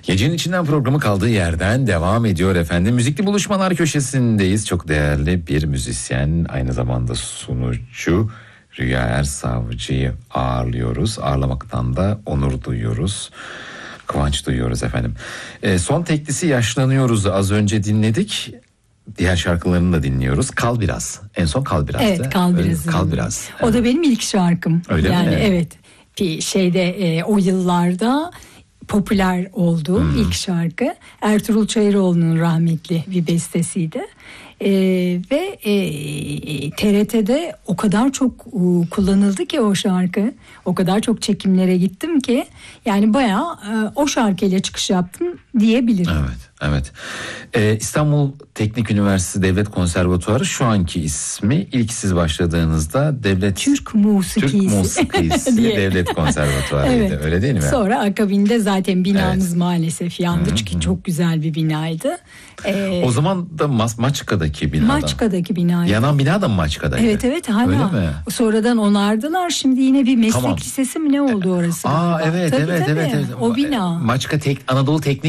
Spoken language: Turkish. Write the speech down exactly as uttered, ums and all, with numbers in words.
Gecenin içinden programı kaldığı yerden devam ediyor efendim. Müzikli buluşmalar köşesindeyiz. Çok değerli bir müzisyen, aynı zamanda sunucu Rüya Ersavcı'yı ağırlıyoruz. Ağırlamaktan da onur duyuyoruz. Kıvanç duyuyoruz efendim. E, son teklisi Yaşlanıyoruz'u az önce dinledik. Diğer şarkılarını da dinliyoruz. Kal Biraz. En son Kal Biraz. Evet, Kal Biraz. Kal Biraz. O da benim ilk şarkım. Öyle yani, mi? Evet. Bir şeyde e, o yıllarda popüler olduğum hmm. ilk şarkı Ertuğrul Çayıroğlu'nun rahmetli bir bestesiydi. Ee, ve e, T R T'de o kadar çok e, kullanıldı ki o şarkı, o kadar çok çekimlere gittim ki yani bayağı e, o şarkıyla çıkış yaptım diyebilirim. Evet, evet. Ee, İstanbul Teknik Üniversitesi Devlet Konservatuarı şu anki ismi, ilk siz başladığınızda Devlet Türk Musikisi, Türk Musikisi Devlet Konservatuarı'ydı. Evet. Öyle değil mi? Sonra akabinde zaten binamız evet. maalesef yandı. Hı-hı. Çünkü çok güzel bir binaydı. Ee, o zaman da Mas- Maçka'daki binada. Maçka'daki binaydı. Yanan bina da mı Maçka'daydı? Evet evet hala. Öyle mi? Sonradan onardılar. Şimdi yine bir meslek tamam. lisesi mi ne oldu orası? Aa evet tabii, evet, tabii. evet evet. O bina. Maçka Tek Anadolu Teknik